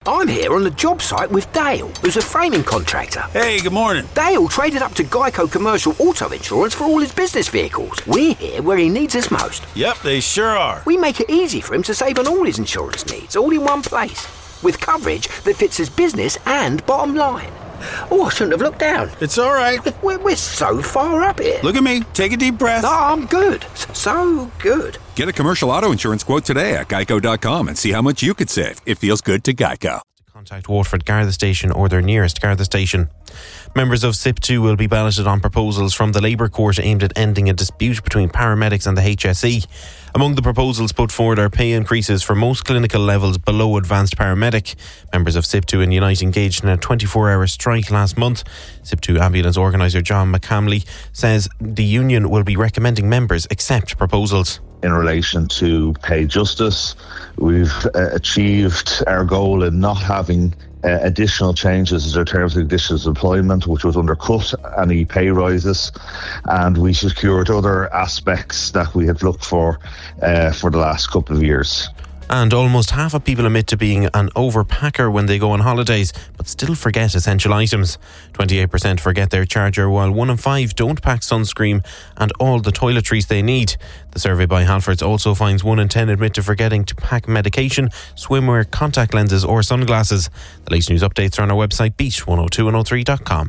I'm here on the job site with Dale, who's a framing contractor. Hey, good morning. Dale traded up to Geico Commercial Auto Insurance for all his business vehicles. We're here where he needs us most. Yep, they sure are. We make it easy for him to save on all his insurance needs, all in one place, with coverage that fits his business and bottom line. Oh, I shouldn't have looked down. It's all right. We're so far up here. Look at me. Take a deep breath. No, I'm good. So good. Get a commercial auto insurance quote today at geico.com and see how much you could save. It feels good to Geico. Contact Waterford Garda Station or their nearest Garda Station. Members of SIP2 will be balloted on proposals from the Labour Court aimed at ending a dispute between paramedics and the HSE. Among the proposals put forward are pay increases for most clinical levels below advanced paramedic. Members of SIP2 and Unite engaged in a 24-hour strike last month. SIP2 ambulance organiser John McCamley says the union will be recommending members accept proposals. In relation to pay justice, we've achieved our goal in not having additional changes to their terms and conditions of employment, which would undercut any pay rises, and we secured other aspects that we had looked for the last couple of years. And almost half of people admit to being an overpacker when they go on holidays, but still forget essential items. 28% forget their charger, while 1 in 5 don't pack sunscreen and all the toiletries they need. The survey by Halfords also finds 1 in 10 admit to forgetting to pack medication, swimwear, contact lenses or sunglasses. The latest news updates are on our website beat102103.com.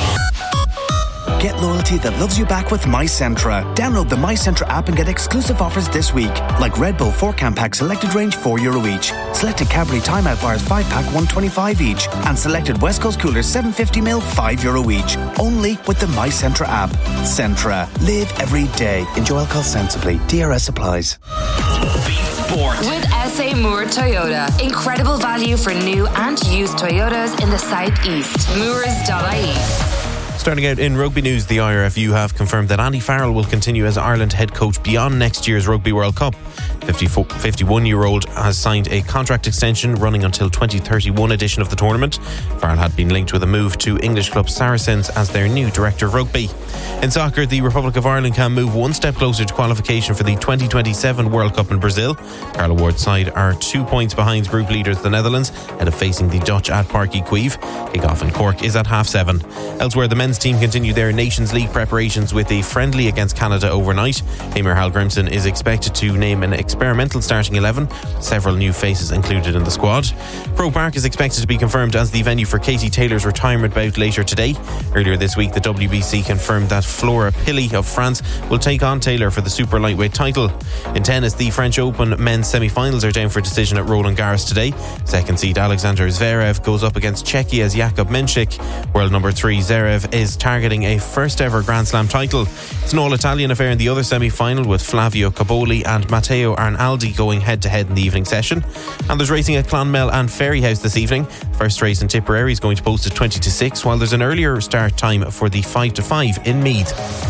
Get loyalty that loves you back with MyCentra. Download the MyCentra app and get exclusive offers this week, like Red Bull 4-can pack selected range €4 each, selected Cadbury Timeout bars 5-pack $1.25 each, and selected West Coast coolers 750ml €5 each. Only with the MyCentra app. Centra. Live every day. Enjoy alcohol sensibly. DRS applies. Sport. With SA Moore Toyota. Incredible value for new and used Toyotas in the southeast. Moores.ie. Starting out in rugby news, the IRFU have confirmed that Andy Farrell will continue as Ireland head coach beyond next year's Rugby World Cup. 51-year-old has signed a contract extension running until 2031 edition of the tournament. Farrell had been linked with a move to English club Saracens as their new director of rugby. In soccer, the Republic of Ireland can move one step closer to qualification for the 2027 World Cup in Brazil. Carlo Ward's side are 2 points behind group leaders the Netherlands, ahead of facing the Dutch at Parc y Cuivre. Kick-off in Cork is at 7:30. Elsewhere, the men's team continue their Nations League preparations with a friendly against Canada overnight. Eamon Hall-Grimson is expected to name an experimental starting 11, with several new faces included in the squad. Croke Park is expected to be confirmed as the venue for Katie Taylor's retirement bout later today. Earlier this week, the WBC confirmed that Flora Pili of France will take on Taylor for the super lightweight title. In tennis, the French Open men's semi-finals are down for decision at Roland Garros today. Second seed Alexander Zverev goes up against Czechia's Jakub Menchik. World number 3 Zverev is targeting a first ever Grand Slam title. It's an all-Italian affair in the other semi-final, with Flavio Caboli and Matteo Arnaldi going head-to-head in the evening session. And there's racing at Clonmel and Ferryhouse this evening. First race in Tipperary is going to post at 20-6, while there's an earlier start time for the 5-5 in Meath.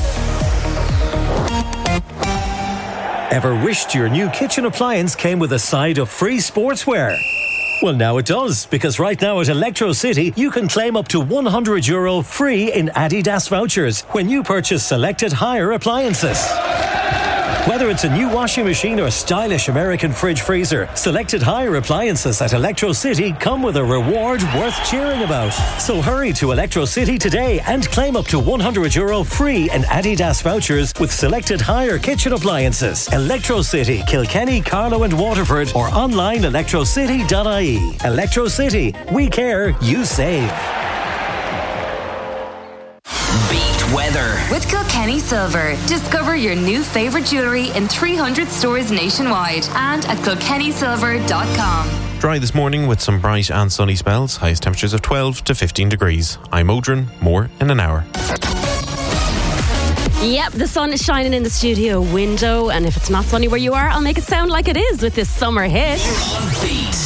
Ever wished your new kitchen appliance came with a side of free sportswear? Well, now it does, because right now at Electro City, you can claim up to €100 free in Adidas vouchers when you purchase selected hire appliances. Whether it's a new washing machine or stylish American fridge freezer, selected hire appliances at Electro City come with a reward worth cheering about. So hurry to Electro City today and claim up to €100 free in Adidas vouchers with selected hire kitchen appliances. Electro City, Kilkenny, Carlow and Waterford, or online electrocity.ie. Electro City. We care, you save. Weather. With Kilkenny Silver. Discover your new favourite jewellery in 300 stores nationwide and at kilkennysilver.com. Dry this morning with some bright and sunny spells. Highest temperatures of 12 to 15 degrees. I'm Odrin. More in an hour. Yep, the sun is shining in the studio window, and if it's not sunny where you are, I'll make it sound like it is with this summer hit.